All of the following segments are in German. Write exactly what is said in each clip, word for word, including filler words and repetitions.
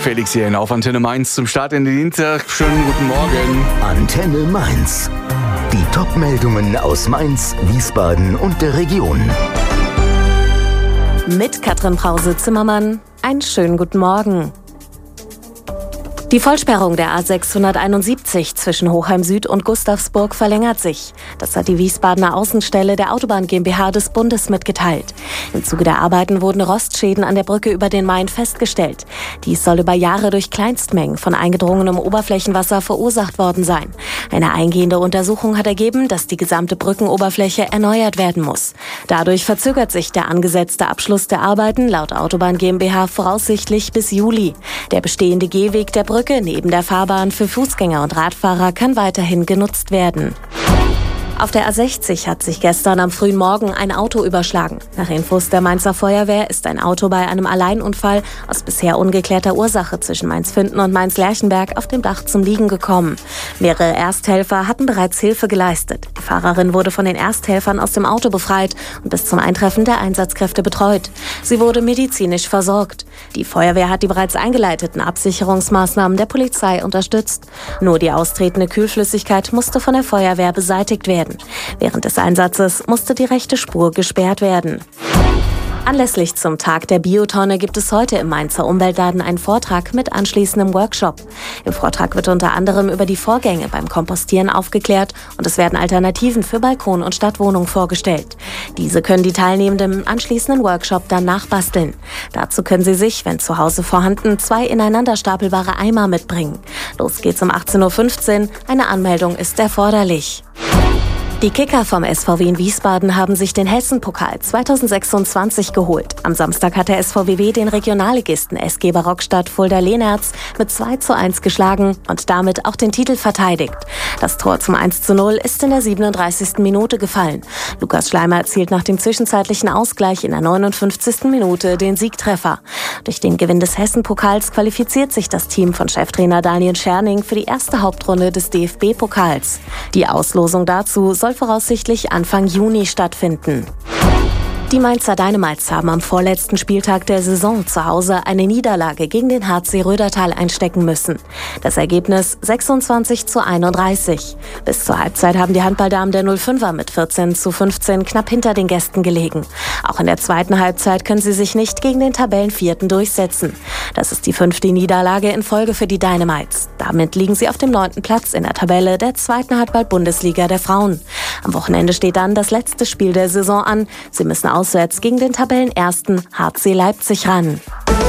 Felix hier auf Antenne Mainz zum Start in den Dienstag. Schönen guten Morgen. Antenne Mainz. Die Top-Meldungen aus Mainz, Wiesbaden und der Region. Mit Katrin Brause-Zimmermann. Einen schönen guten Morgen. Die Vollsperrung der A sechshunderteinundsiebzig zwischen Hochheim Süd und Gustavsburg verlängert sich. Das hat die Wiesbadener Außenstelle der Autobahn GmbH des Bundes mitgeteilt. Im Zuge der Arbeiten wurden Rostschäden an der Brücke über den Main festgestellt. Dies soll über Jahre durch Kleinstmengen von eingedrungenem Oberflächenwasser verursacht worden sein. Eine eingehende Untersuchung hat ergeben, dass die gesamte Brückenoberfläche erneuert werden muss. Dadurch verzögert sich der angesetzte Abschluss der Arbeiten laut Autobahn GmbH voraussichtlich bis Juli. Der bestehende Gehweg der Brücke neben der Fahrbahn für Fußgänger und Radfahrer kann weiterhin genutzt werden. Auf der A sechzig hat sich gestern am frühen Morgen ein Auto überschlagen. Nach Infos der Mainzer Feuerwehr ist ein Auto bei einem Alleinunfall aus bisher ungeklärter Ursache zwischen Mainz-Fünten und Mainz-Lerchenberg auf dem Dach zum Liegen gekommen. Mehrere Ersthelfer hatten bereits Hilfe geleistet. Die Fahrerin wurde von den Ersthelfern aus dem Auto befreit und bis zum Eintreffen der Einsatzkräfte betreut. Sie wurde medizinisch versorgt. Die Feuerwehr hat die bereits eingeleiteten Absicherungsmaßnahmen der Polizei unterstützt. Nur die austretende Kühlflüssigkeit musste von der Feuerwehr beseitigt werden. Während des Einsatzes musste die rechte Spur gesperrt werden. Anlässlich zum Tag der Biotonne gibt es heute im Mainzer Umweltladen einen Vortrag mit anschließendem Workshop. Im Vortrag wird unter anderem über die Vorgänge beim Kompostieren aufgeklärt und es werden Alternativen für Balkon und Stadtwohnung vorgestellt. Diese können die Teilnehmenden im anschließenden Workshop dann nachbasteln. Dazu können sie sich, wenn zu Hause vorhanden, zwei ineinander stapelbare Eimer mitbringen. Los geht's um achtzehn Uhr fünfzehn. Eine Anmeldung ist erforderlich. Die Kicker vom S V W in Wiesbaden haben sich den Hessen-Pokal zweitausendsechsundzwanzig geholt. Am Samstag hat der S V W W den Regionalligisten S G Barockstadt Fulda-Lehnertz mit zwei zu eins geschlagen und damit auch den Titel verteidigt. Das Tor zum eins zu null ist in der siebenunddreißigsten Minute gefallen. Lukas Schleimer erzielt nach dem zwischenzeitlichen Ausgleich in der neunundfünfzigsten Minute den Siegtreffer. Durch den Gewinn des Hessen-Pokals qualifiziert sich das Team von Cheftrainer Daniel Scherning für die erste Hauptrunde des D F B-Pokals. Die Auslosung dazu soll voraussichtlich Anfang Juni stattfinden. Die Mainzer Dynamites haben am vorletzten Spieltag der Saison zu Hause eine Niederlage gegen den H C Rödertal einstecken müssen. Das Ergebnis sechsundzwanzig zu einunddreißig. Bis zur Halbzeit haben die Handballdamen der null fünfer mit vierzehn zu fünfzehn knapp hinter den Gästen gelegen. Auch in der zweiten Halbzeit können sie sich nicht gegen den Tabellenvierten durchsetzen. Das ist die fünfte Niederlage in Folge für die Dynamites. Damit liegen sie auf dem neunten Platz in der Tabelle der zweiten Handball-Bundesliga der Frauen. Am Wochenende steht dann das letzte Spiel der Saison an. Sie müssen auswärts gegen den Tabellenersten H C Leipzig ran.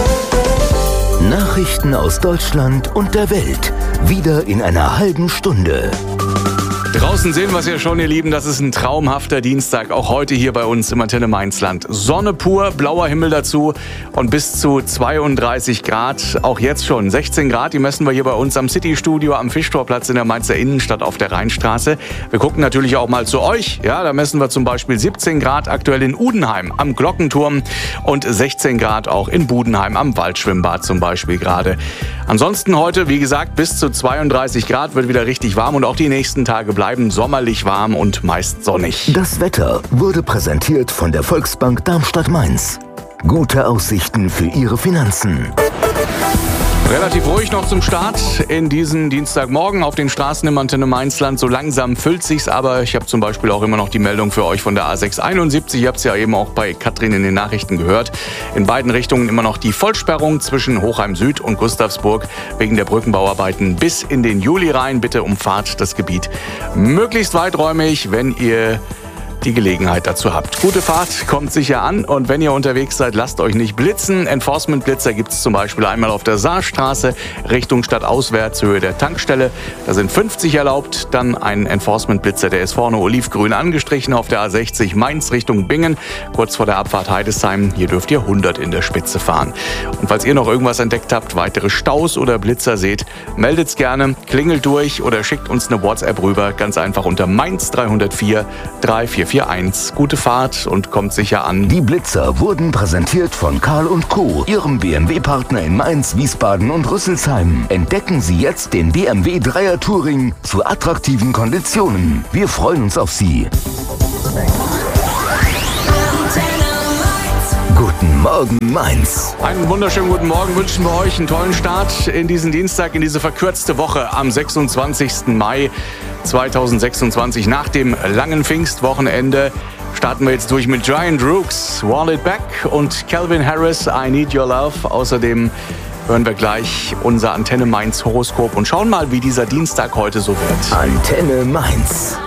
Nachrichten aus Deutschland und der Welt. Wieder in einer halben Stunde. Draußen sehen wir es ja schon, ihr Lieben, das ist ein traumhafter Dienstag, auch heute hier bei uns im Antenne Mainzland. Sonne pur, blauer Himmel dazu und bis zu zweiunddreißig Grad, auch jetzt schon sechzehn Grad, die messen wir hier bei uns am City-Studio am Fischtorplatz in der Mainzer Innenstadt auf der Rheinstraße. Wir gucken natürlich auch mal zu euch, ja, da messen wir zum Beispiel siebzehn Grad aktuell in Udenheim am Glockenturm und sechzehn Grad auch in Budenheim am Waldschwimmbad zum Beispiel gerade. Ansonsten heute, wie gesagt, bis zu zweiunddreißig Grad, wird wieder richtig warm und auch die nächsten Tage bleiben sommerlich warm und meist sonnig. Das Wetter wurde präsentiert von der Volksbank Darmstadt-Mainz. Gute Aussichten für Ihre Finanzen. Relativ ruhig noch zum Start in diesem Dienstagmorgen auf den Straßen im Antenne Mainzland. So langsam füllt sich's, aber ich habe zum Beispiel auch immer noch die Meldung für euch von der A sechshunderteinundsiebzig. Ihr habt es ja eben auch bei Katrin in den Nachrichten gehört. In beiden Richtungen immer noch die Vollsperrung zwischen Hochheim Süd und Gustavsburg wegen der Brückenbauarbeiten bis in den Juli rein. Bitte umfahrt das Gebiet möglichst weiträumig, wenn ihr die Gelegenheit dazu habt. Gute Fahrt kommt sicher an und wenn ihr unterwegs seid, lasst euch nicht blitzen. Enforcement-Blitzer gibt es zum Beispiel einmal auf der Saarstraße Richtung Stadtauswärts, Höhe der Tankstelle. Da sind fünfzig erlaubt. Dann ein Enforcement-Blitzer, der ist vorne olivgrün angestrichen auf der A sechzig Mainz Richtung Bingen, kurz vor der Abfahrt Heidesheim. Hier dürft ihr hundert in der Spitze fahren. Und falls ihr noch irgendwas entdeckt habt, weitere Staus oder Blitzer seht, meldet's gerne, klingelt durch oder schickt uns eine WhatsApp rüber. Ganz einfach unter Mainz drei null vier drei vier vier eins. Gute Fahrt und kommt sicher an. Die Blitzer wurden präsentiert von Karl und Co., Ihrem B M W-Partner in Mainz, Wiesbaden und Rüsselsheim. Entdecken Sie jetzt den B M W Dreier Touring zu attraktiven Konditionen. Wir freuen uns auf Sie. Guten Morgen. Morgen Mainz. Einen wunderschönen guten Morgen wünschen wir euch, einen tollen Start in diesen Dienstag, in diese verkürzte Woche am sechsundzwanzigsten Mai zweitausendsechsundzwanzig. Nach dem langen Pfingstwochenende starten wir jetzt durch mit Giant Rooks, Wall It Back und Calvin Harris, I Need Your Love. Außerdem hören wir gleich unser Antenne Mainz Horoskop und schauen mal, wie dieser Dienstag heute so wird. Antenne Mainz.